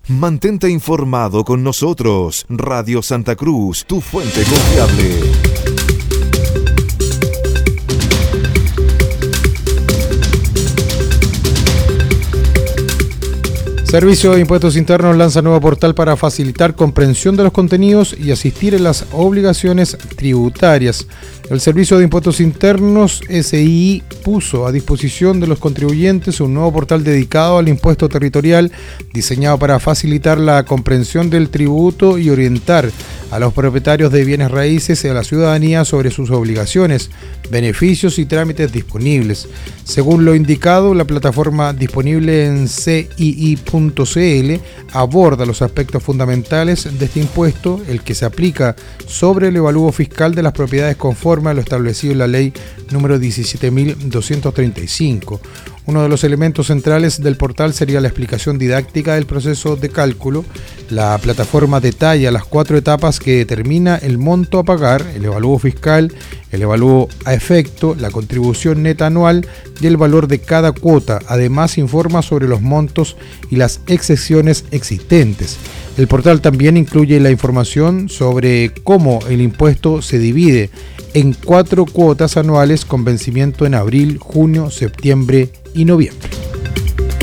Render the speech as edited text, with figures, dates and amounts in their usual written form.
Mantente informado con nosotros. Radio Santa Cruz, tu fuente confiable. Servicio de Impuestos Internos lanza nuevo portal para facilitar comprensión de los contenidos y asistir en las obligaciones tributarias. El Servicio de Impuestos Internos, SII, puso a disposición de los contribuyentes un nuevo portal dedicado al impuesto territorial, diseñado para facilitar la comprensión del tributo y orientar a los propietarios de bienes raíces y a la ciudadanía sobre sus obligaciones, beneficios y trámites disponibles. Según lo indicado, la plataforma disponible en CII.cl aborda los aspectos fundamentales de este impuesto, el que se aplica sobre el evalúo fiscal de las propiedades conforme a lo establecido en la ley número 17.235. Uno de los elementos centrales del portal sería la explicación didáctica del proceso de cálculo. La plataforma detalla las 4 etapas que determina el monto a pagar, el evalúo fiscal, el evalúo a efecto, la contribución neta anual y el valor de cada cuota. Además, informa sobre los montos y las excepciones existentes. El portal también incluye la información sobre cómo el impuesto se divide en 4 cuotas anuales con vencimiento en abril, junio, septiembre y noviembre.